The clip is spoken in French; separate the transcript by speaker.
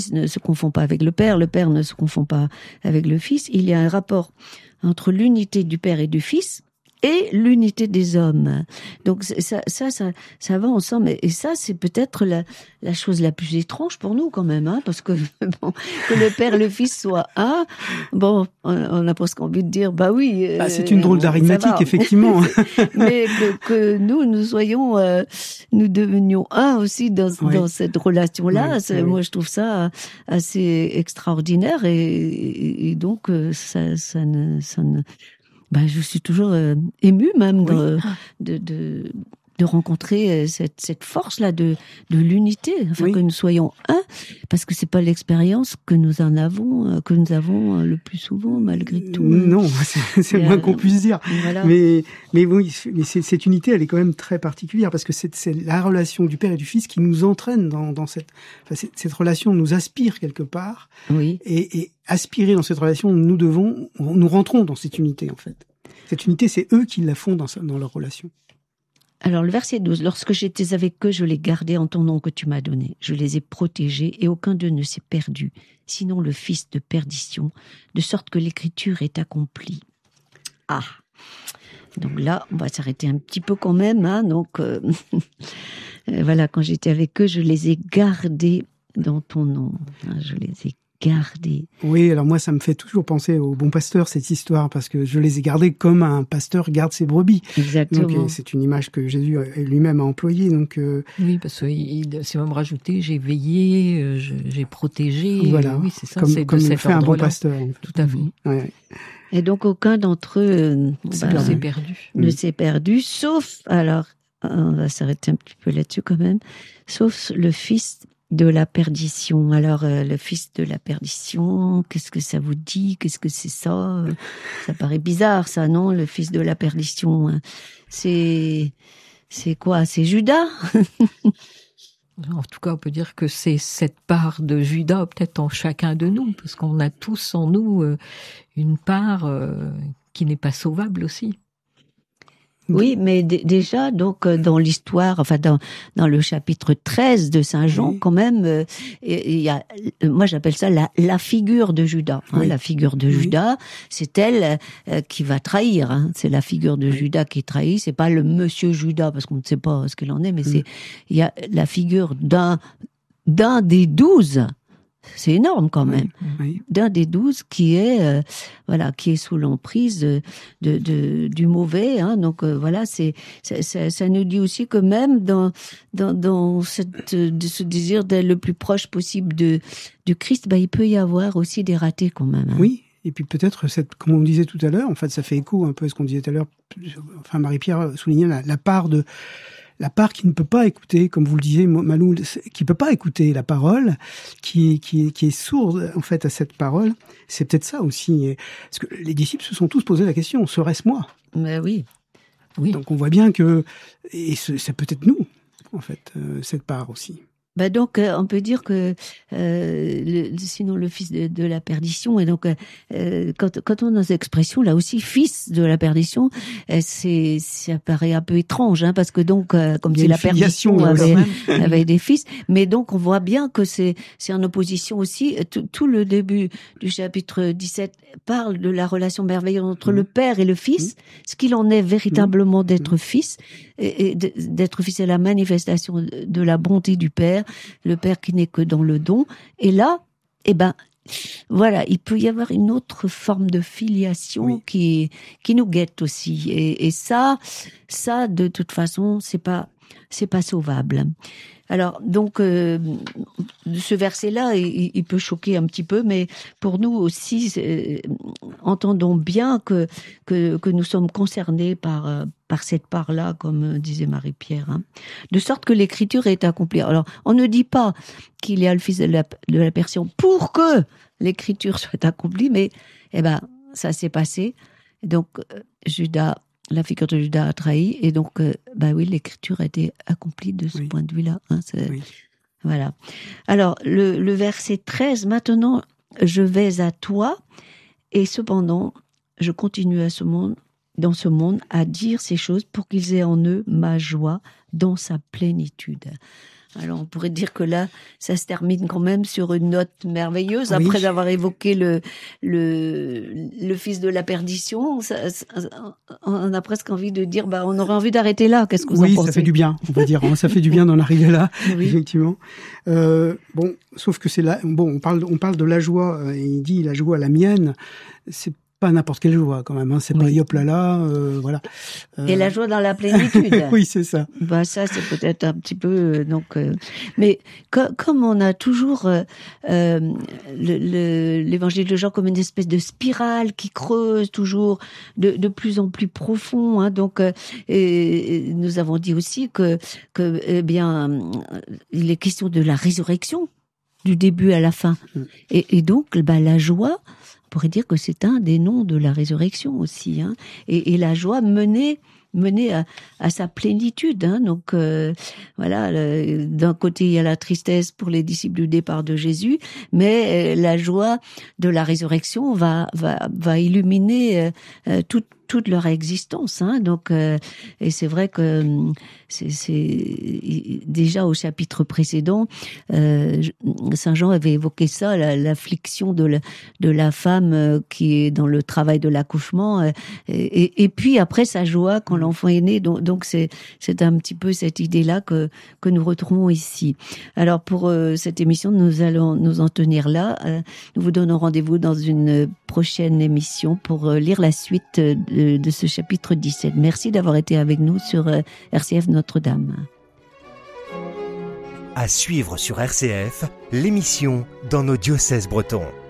Speaker 1: ne se confond pas avec le Père ne se confond pas avec le Fils. Il y a un rapport entre l'unité du Père et du Fils et l'unité des hommes. Donc ça va ensemble. Et ça, c'est peut-être la chose la plus étrange pour nous quand même, hein, parce que bon, que le Père et le Fils soient un, bon, on a presque envie de dire, bah oui.
Speaker 2: C'est une drôle d'arithmétique, effectivement.
Speaker 1: Mais que nous soyons, nous devenions un aussi dans cette relation-là.
Speaker 2: Oui.
Speaker 1: Moi, je trouve ça assez extraordinaire et donc ça ne. Je suis toujours émue même de rencontrer cette force-là de l'unité, que nous soyons un, parce que c'est pas l'expérience que nous avons le plus souvent malgré tout.
Speaker 2: Non, c'est moins qu'on puisse dire.
Speaker 1: Voilà.
Speaker 2: Mais oui, cette unité, elle est quand même très particulière parce que c'est la relation du Père et du Fils qui nous entraîne dans cette relation, nous aspire quelque part.
Speaker 1: Oui.
Speaker 2: Et aspirer dans cette relation, nous rentrons dans cette unité en fait. Cette unité, c'est eux qui la font dans leur relation.
Speaker 1: Alors, le verset 12. « Lorsque j'étais avec eux, je les gardais en ton nom que tu m'as donné. Je les ai protégés et aucun d'eux ne s'est perdu, sinon le fils de perdition, de sorte que l'écriture est accomplie. » Ah. Donc là, on va s'arrêter un petit peu quand même. Hein, donc, voilà, quand j'étais avec eux, je les ai gardés dans ton nom. Je les ai gardés.
Speaker 2: Oui, alors moi, ça me fait toujours penser au bon pasteur, cette histoire, parce que je les ai gardés comme un pasteur garde ses brebis.
Speaker 1: Exactement.
Speaker 2: Donc, c'est une image que Jésus lui-même a employée. Donc,
Speaker 3: oui, parce qu'il s'est même rajouté, j'ai veillé, j'ai protégé.
Speaker 2: Voilà,
Speaker 3: oui, c'est ça,
Speaker 2: comme
Speaker 3: c'est
Speaker 2: fait un bon pasteur. En fait.
Speaker 3: Tout à fait.
Speaker 2: Ouais.
Speaker 1: Et donc, aucun d'entre eux ne s'est perdu, sauf, alors, on va s'arrêter un petit peu là-dessus quand même, sauf le fils de la perdition. Alors, le fils de la perdition, qu'est-ce que ça vous dit? Qu'est-ce que c'est ça? Ça paraît bizarre, ça, non? Le fils de la perdition. C'est quoi? C'est Judas?
Speaker 3: En tout cas, on peut dire que c'est cette part de Judas, peut-être en chacun de nous, parce qu'on a tous en nous une part qui n'est pas sauvable aussi.
Speaker 1: Oui, mais déjà, donc, dans l'histoire, enfin, dans le chapitre 13 de Saint Jean, quand même, il y a, moi, j'appelle ça la figure de Judas. Hein, la figure de Judas, c'est elle qui va trahir. Hein, c'est la figure de Judas qui trahit. C'est pas le monsieur Judas, parce qu'on ne sait pas ce qu'il en est, mais il y a la figure d'un des 12. C'est énorme quand même. D'un des 12 qui est qui est sous l'emprise du mauvais. Hein. Donc voilà, ça nous dit aussi que même dans ce désir d'être le plus proche possible du Christ, il peut y avoir aussi des ratés quand même. Hein.
Speaker 2: Oui. Et puis peut-être, comme on disait tout à l'heure, en fait, ça fait écho un peu à ce qu'on disait tout à l'heure. Enfin, Marie-Pierre soulignait la part qui ne peut pas écouter, comme vous le disiez, Malou, qui peut pas écouter la parole, qui est sourde, en fait, à cette parole. C'est peut-être ça aussi. Parce que les disciples se sont tous posé la question, serait-ce moi?
Speaker 1: Mais oui.
Speaker 2: Donc on voit bien que, et c'est peut-être nous, en fait, cette part aussi.
Speaker 1: Donc on peut dire que sinon le fils de la perdition, et donc quand on a cette expression là aussi, fils de la perdition, ça paraît un peu étrange, hein, parce que donc comme si la perdition avait des fils, mais donc on voit bien que c'est en opposition aussi. Tout le début du chapitre 17 parle de la relation merveilleuse entre le père et le fils, ce qu'il en est véritablement d'être fils, et d'être fils, c'est la manifestation de la bonté du père, le père qui n'est que dans le don. Et là, voilà, il peut y avoir une autre forme de filiation qui nous guette aussi. Et ça, de toute façon, c'est pas sauvable. Alors, donc, ce verset-là, il peut choquer un petit peu, mais pour nous aussi, entendons bien que nous sommes concernés par cette part-là, comme disait Marie-Pierre. Hein. De sorte que l'écriture est accomplie. Alors, on ne dit pas qu'il y a le fils de la perdition pour que l'écriture soit accomplie, mais, ça s'est passé. Donc, la figure de Judas a trahi, et donc, l'écriture a été accomplie de ce point de vue-là. Hein, voilà. Alors, le verset 13, maintenant, je vais à toi, et cependant, je continue dans ce monde, à dire ces choses pour qu'ils aient en eux ma joie dans sa plénitude. Alors on pourrait dire que là, ça se termine quand même sur une note merveilleuse.
Speaker 2: Oui.
Speaker 1: Après avoir évoqué le fils de la perdition, on a presque envie de dire, on aurait envie d'arrêter là. Qu'est-ce que vous en pensez?
Speaker 2: Oui, ça fait du bien, on va dire. Ça fait du bien d'en arriver là,
Speaker 1: oui.
Speaker 2: Effectivement. Bon, sauf que c'est là. Bon, on parle de la joie. Et il dit la joie, la mienne. C'est pas n'importe quelle joie quand même. C'est pas yop là là, voilà.
Speaker 1: Et la joie dans la plénitude.
Speaker 2: Oui, c'est ça.
Speaker 1: Ça c'est peut-être un petit peu mais comme on a toujours l'évangile de Jean comme une espèce de spirale qui creuse toujours de plus en plus profond, et nous avons dit aussi que il est question de la résurrection du début à la fin, et donc la joie, on pourrait dire que c'est un des noms de la résurrection aussi, et la joie menée à sa plénitude, donc voilà, d'un côté il y a la tristesse pour les disciples du départ de Jésus, mais la joie de la résurrection va illuminer toute leur existence, donc et c'est vrai que c'est déjà au chapitre précédent, Saint Jean avait évoqué ça, l'affliction de la femme qui est dans le travail de l'accouchement, et puis après sa joie quand l'enfant est né, donc c'est un petit peu cette idée-là que nous retrouvons ici. Alors pour cette émission, nous allons nous en tenir là. Nous vous donnons rendez-vous dans une prochaine émission pour lire la suite de ce chapitre 17. Merci d'avoir été avec nous sur RCF Notre-Dame.
Speaker 4: À suivre sur RCF, l'émission Dans nos diocèses bretons.